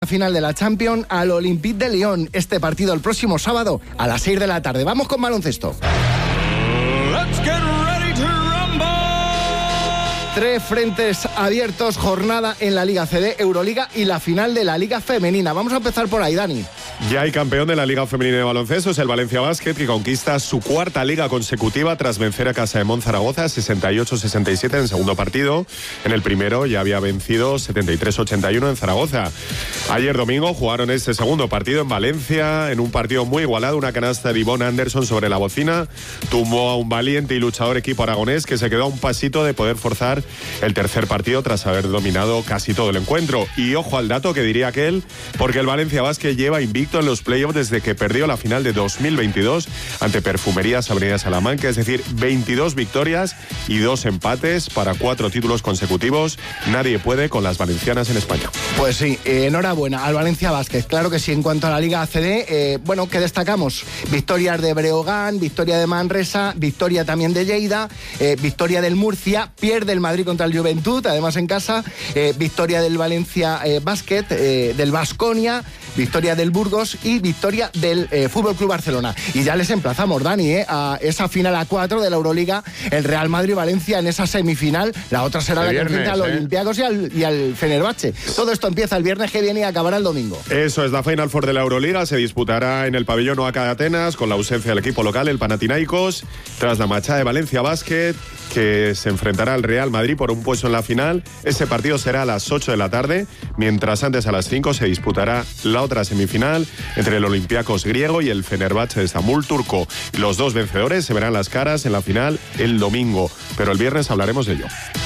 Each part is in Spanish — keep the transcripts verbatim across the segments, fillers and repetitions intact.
final de la Champions al Olympique de Lyon. Este partido el próximo sábado a las seis de la tarde. Vamos con baloncesto. Let's get ready to rumble. Tres frentes abiertos, jornada en la Liga C D, Euroliga y la final de la Liga Femenina. Vamos a empezar por ahí, Dani. Ya hay campeón de la Liga Femenina de Baloncesto, es el Valencia Basket, que conquista su cuarta liga consecutiva tras vencer a Casa de Mon Zaragoza sesenta y ocho sesenta y siete en el segundo partido. En el primero ya había vencido setenta y tres ochenta y uno en Zaragoza. Ayer domingo jugaron este segundo partido en Valencia, en un partido muy igualado. Una canasta de Ivonne Anderson sobre la bocina tumbó a un valiente y luchador equipo aragonés que se quedó a un pasito de poder forzar el tercer partido tras haber dominado casi todo el encuentro. Y ojo al dato que diría aquel, porque el Valencia Basket lleva invicto en los playoffs desde que perdió la final de dos mil veintidós ante Perfumerías Avenida Salamanca, es decir, veintidós victorias y dos empates para cuatro títulos consecutivos. Nadie puede con las valencianas en España. Pues sí, eh, enhorabuena al Valencia Basket. Claro que sí. En cuanto a la Liga A C D, eh, bueno, ¿qué destacamos? Victorias de Breogán, victoria de Manresa, victoria también de Lleida, eh, victoria del Murcia, pierde el Madrid contra el Juventud, además en casa, eh, victoria del Valencia eh, Basket, eh, del Baskonia, victoria del Burgos y victoria del eh, F C Barcelona. Y ya les emplazamos, Dani, eh, a esa final a cuatro de la Euroliga, el Real Madrid-Valencia en esa semifinal. La otra será el la viernes, que enfrenta al eh. Olympiacos y al, y al Fenerbahce. Todo esto empieza el viernes que viene y acabará el domingo. Eso es, la Final Four de la Euroliga se disputará en el pabellón Oaca de Atenas con la ausencia del equipo local, el Panathinaikos, tras la machada de Valencia Basket, que se enfrentará al Real Madrid por un puesto en la final. Ese partido será a las ocho de la tarde, mientras antes a las cinco se disputará la otra semifinal entre el Olympiacos griego y el Fenerbahce de Estambul turco. Los dos vencedores se verán las caras en la final el domingo, pero el viernes hablaremos de ello.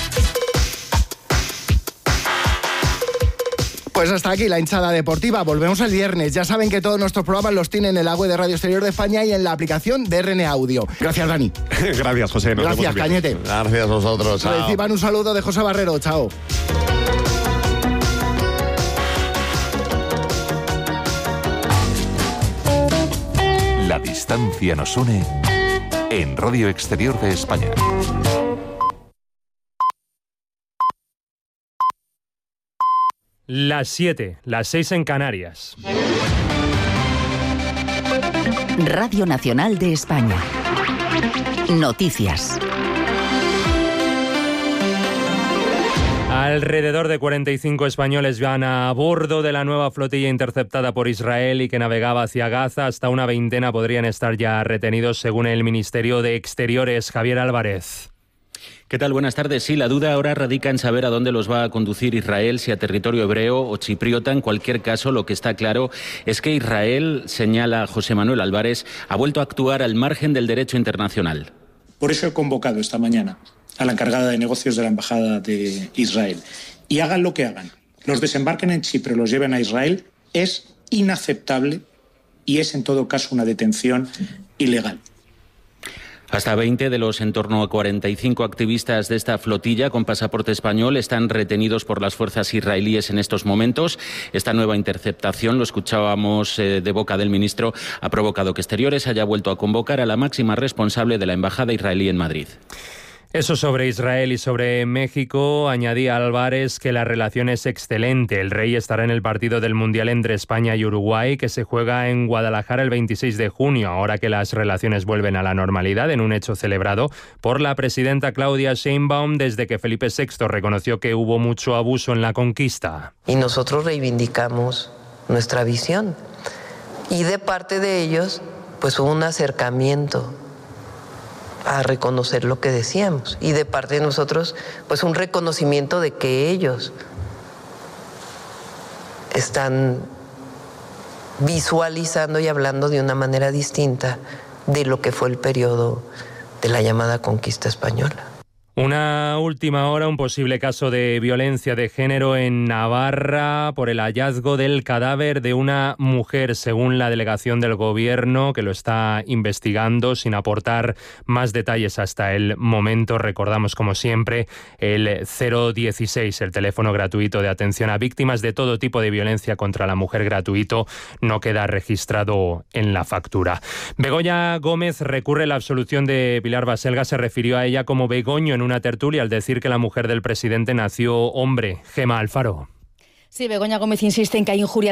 Pues hasta aquí la hinchada deportiva. Volvemos el viernes. Ya saben que todos nuestros programas los tienen en el web de Radio Exterior de España y en la aplicación de R N A Audio. Gracias, Dani. Gracias, José. Nos Gracias, Cañete. Gracias a vosotros. Chao. Reciban un saludo de José Barrero. Chao. La distancia nos une en Radio Exterior de España. Las siete, las seis en Canarias. Radio Nacional de España. Noticias. Alrededor de cuarenta y cinco españoles van a bordo de la nueva flotilla interceptada por Israel y que navegaba hacia Gaza. Hasta una veintena podrían estar ya retenidos, según el Ministerio de Exteriores. Javier Álvarez. ¿Qué tal? Buenas tardes. Sí, la duda ahora radica en saber a dónde los va a conducir Israel, si a territorio hebreo o chipriota. En cualquier caso, lo que está claro es que Israel, señala José Manuel Álvarez, ha vuelto a actuar al margen del derecho internacional. Por eso he convocado esta mañana a la encargada de negocios de la Embajada de Israel. Y hagan lo que hagan, los desembarquen en Chipre o los lleven a Israel, es inaceptable y es en todo caso una detención ilegal. Hasta veinte de los en torno a cuarenta y cinco activistas de esta flotilla con pasaporte español están retenidos por las fuerzas israelíes en estos momentos. Esta nueva interceptación, lo escuchábamos eh, de boca del ministro, ha provocado que Exteriores haya vuelto a convocar a la máxima responsable de la Embajada israelí en Madrid. Eso sobre Israel y sobre México. Añadía Álvarez que la relación es excelente. El Rey estará en el partido del Mundial entre España y Uruguay, que se juega en Guadalajara el veintiséis de junio, ahora que las relaciones vuelven a la normalidad, en un hecho celebrado por la presidenta Claudia Sheinbaum desde que Felipe sexto reconoció que hubo mucho abuso en la conquista. Y nosotros reivindicamos nuestra visión. Y de parte de ellos, pues hubo un acercamiento a reconocer lo que decíamos, y de parte de nosotros pues un reconocimiento de que ellos están visualizando y hablando de una manera distinta de lo que fue el periodo de la llamada conquista española. Una última hora, un posible caso de violencia de género en Navarra por el hallazgo del cadáver de una mujer, según la delegación del gobierno, que lo está investigando sin aportar más detalles hasta el momento. Recordamos, como siempre, el cero dieciséis, el teléfono gratuito de atención a víctimas de todo tipo de violencia contra la mujer, gratuito, no queda registrado en la factura. Begoña Gómez recurre la absolución de Pilar Baselga, se refirió a ella como Begoño en una tertulia al decir que la mujer del presidente nació hombre. Gema Alfaro. Sí, Begoña Gómez insiste en que hay injurias